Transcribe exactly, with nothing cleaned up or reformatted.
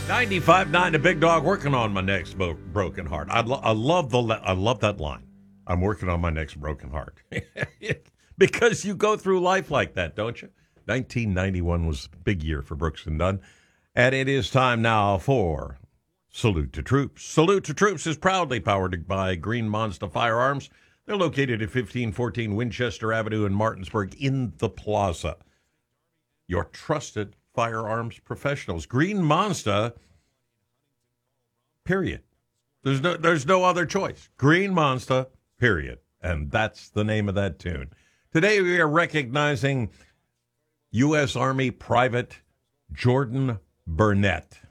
ninety-five point nine, the big dog, working on my next bo- broken heart. I, lo- I love the le- I love that line. I'm working on my next broken heart. Because you go through life like that, don't you? nineteen ninety-one was a big year for Brooks and Dunn. And it is time now for Salute to Troops. Salute to Troops is proudly powered by Green Monster Firearms. They're located at fifteen fourteen Winchester Avenue in Martinsburg in the plaza. Your trusted firearms professionals. Green Monster, period. There's no, there's no other choice. Green Monster, period. And that's the name of that tune. Today we are recognizing U S. Army Private Jordan Burnett.